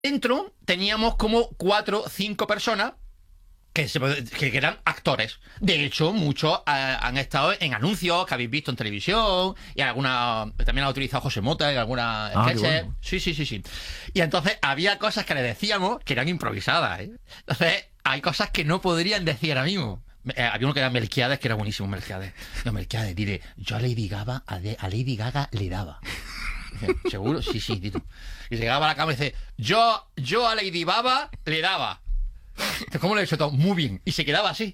Dentro teníamos como 4 o 5 personas que eran actores. De hecho, muchos han estado en anuncios que habéis visto en televisión y también ha utilizado José Mota en algunas sketches. Bueno. Sí. Y entonces había cosas que le decíamos que eran improvisadas, ¿eh? Entonces hay cosas que no podrían decir ahora mismo. Había uno que era Melquiades, que era buenísimo, Melquiades. No, Melquiades, dile, yo a Lady Gaga le daba. Dice, ¿seguro? Sí, Tito. Y llegaba a la cama y dice, yo a Lady Baba le daba. ¿Cómo lo he hecho todo? Muy bien. Y se quedaba así.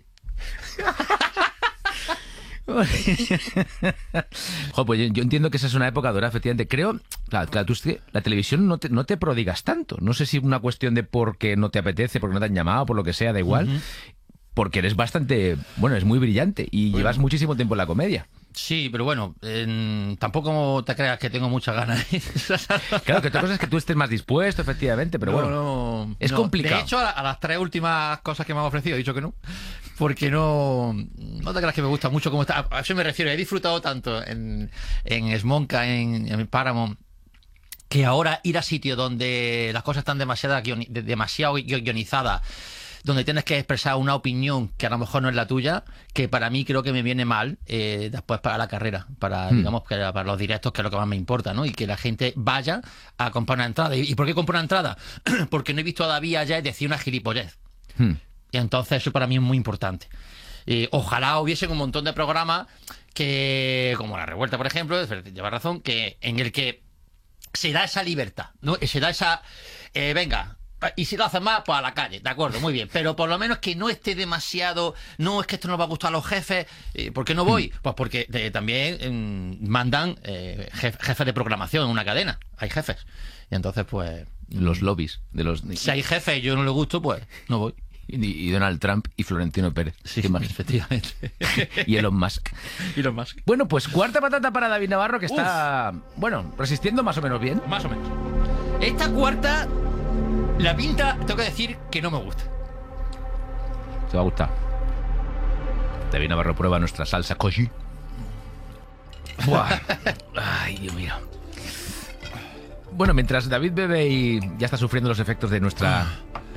Joder, pues yo entiendo que esa es una época dorada, efectivamente. Creo, claro, tú es que la televisión no te prodigas tanto. No sé si es una cuestión de porque no te apetece, porque no te han llamado, por lo que sea, da igual. Porque eres bastante, es muy brillante y llevas muchísimo tiempo en la comedia. Sí, pero bueno, tampoco te creas que tengo muchas ganas. Claro, que otra cosa es que tú estés más dispuesto, efectivamente, pero es complicado. De hecho, a las 3 últimas cosas que me han ofrecido he dicho que no, porque no te creas que me gusta mucho cómo está. A eso me refiero, he disfrutado tanto en Smonka, en Paramount, que ahora ir a sitios donde las cosas están demasiado guionizadas, donde tienes que expresar una opinión que a lo mejor no es la tuya, que para mí creo que me viene mal después para la carrera, digamos, para los directos, que es lo que más me importa, ¿no? Y que la gente vaya a comprar una entrada. ¿Y por qué comprar una entrada? Porque no he visto a David allá decir una gilipollez. Y entonces eso para mí es muy importante. Ojalá hubiesen un montón de programas que, como La Revuelta, por ejemplo, lleva razón, en el que se da esa libertad, ¿no? Se da esa... venga... Y si lo hacen más, pues a la calle, de acuerdo, muy bien. Pero por lo menos que no esté demasiado... No, es que esto no va a gustar a los jefes. ¿Por qué no voy? Pues porque también mandan jefes de programación en una cadena. Hay jefes. Y entonces, pues... Los lobbies de los... Si hay jefes y yo no le gusto, pues no voy. Y Donald Trump y Florentino Pérez. Sí, efectivamente. Y Elon Musk. Bueno, pues cuarta patata para David Navarro, que está, resistiendo más o menos bien. Más o menos. Esta cuarta... La pinta, tengo que decir que no me gusta. Te va a gustar. David Navarro prueba nuestra salsa koji. Buah. Ay, Dios mío. Bueno, mientras David bebe y ya está sufriendo los efectos de nuestra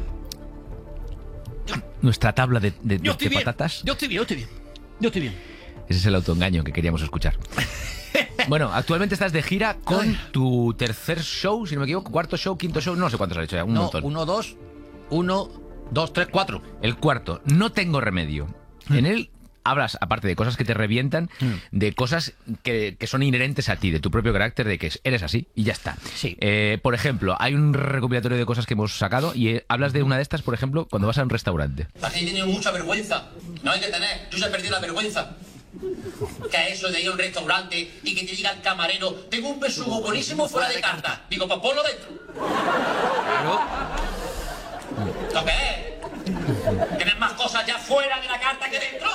tabla de patatas. Yo estoy bien. Ese es el autoengaño que queríamos escuchar. Bueno, actualmente estás de gira con tu tercer show, si no me equivoco, cuarto show, quinto show, no sé cuántos has hecho ya, un montón. 1, 2, 3, 4. El cuarto, No tengo remedio. En él hablas, aparte de cosas que te revientan, de cosas que son inherentes a ti, de tu propio carácter, de que eres así y ya está. Sí. Por ejemplo, hay un recopilatorio de cosas que hemos sacado y hablas de una de estas, por ejemplo, cuando vas a un restaurante. La gente tiene mucha vergüenza. No hay que tener. Yo se he perdido la vergüenza. Que eso de ir a un restaurante y que te diga el camarero, tengo un besugo buenísimo fuera de carta. Digo, pues ponlo dentro. Claro. ¿Lo que es? Tienes más cosas ya fuera de la carta que dentro.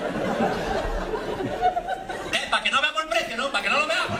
Para que no veamos el precio, ¿no? Para que no lo veamos,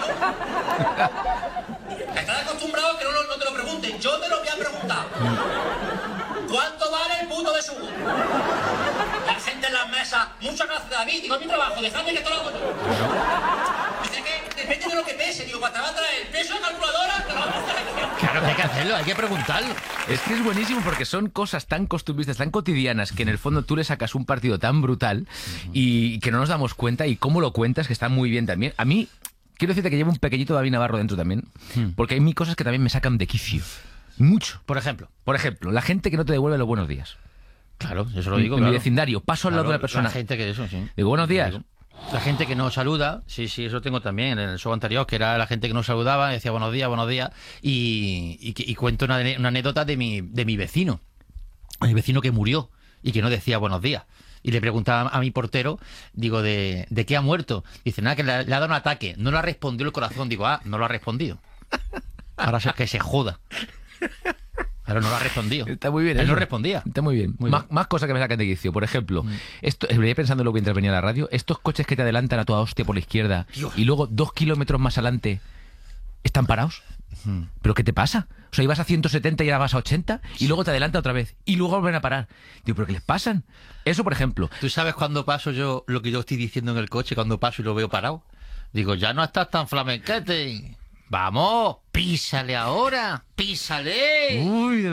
¿no? Estás acostumbrado a que no te lo pregunten. Yo te lo voy a preguntar. ¿Cuánto vale el puto besugo? La gente en las mesas, muchas gracias, David, digo, es mi trabajo, dejadme que esto lo hago yo. Dice que depende de lo que pese, digo, cuando te va a traer el peso de calculadora, te lo vamos a hacer aquí. Claro que hay que hacerlo, hay que preguntarlo. Es que es buenísimo porque son cosas tan costumbristas, tan cotidianas, que en el fondo tú le sacas un partido tan brutal y que no nos damos cuenta, y cómo lo cuentas, que está muy bien también. A mí, quiero decirte que llevo un pequeñito David Navarro dentro también, porque hay mil cosas que también me sacan de quicio. Mucho. Por ejemplo, la gente que no te devuelve los buenos días. Claro, eso lo digo. En mi vecindario, paso al lado de una persona. La gente que eso, sí. Digo, buenos días. La gente que no saluda, sí, eso tengo también en el show anterior, que era la gente que no saludaba, decía buenos días, y cuento una anécdota de mi vecino. Mi vecino que murió y que no decía buenos días. Y le preguntaba a mi portero, digo, ¿de qué ha muerto? Dice, nada, que le ha dado un ataque. No lo ha respondido el corazón. Digo, no lo ha respondido. Ahora que se joda. Pero no lo ha respondido. Está muy bien. Él no respondía. Está muy bien. Más cosas que me sacan de quicio. Por ejemplo, venía pensándolo mientras venía a la radio, estos coches que te adelantan a toda hostia por la izquierda, Dios, y luego 2 kilómetros más adelante están parados. ¿Pero qué te pasa? O sea, ibas a 170 y ahora vas a 80 y luego te adelanta otra vez y luego vuelven a parar. Digo, ¿pero qué les pasan? Eso, por ejemplo. ¿Tú sabes cuando paso yo lo que yo estoy diciendo en el coche, cuando paso y lo veo parado? Digo, ya no estás tan flamenquete. Vamos, písale ahora, písale. Uy,